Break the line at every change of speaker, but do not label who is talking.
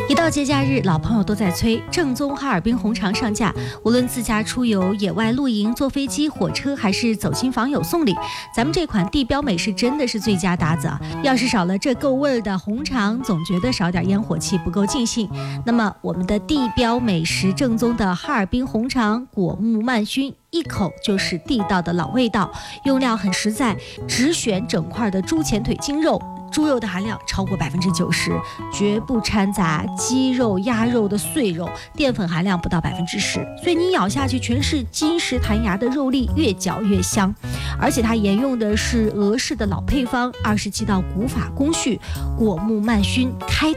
一到节假日，老朋友都在催正宗哈尔滨红肠上架。无论自驾出游、野外露营、坐飞机、火车，还是走亲访友送礼，咱们这款地标美食真的是最佳搭子啊！要是少了这够味儿的红肠，总觉得少点烟火气不够尽兴。那么我们的地标美食正宗的哈尔滨红肠果木慢熏，一口就是地道的老味道，用料很实在，只选整块的猪前腿筋肉。猪肉的含量超过90%，绝不掺杂鸡肉、鸭肉的碎肉，淀粉含量不到10%，所以你咬下去全是金石弹牙的肉粒，越嚼越香。而且它沿用的是俄式的老配方，27道古法工序，果木慢熏开